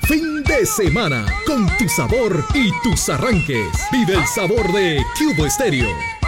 fin de semana con tu sabor y tus arranques. Vive el sabor de Cubo Estéreo.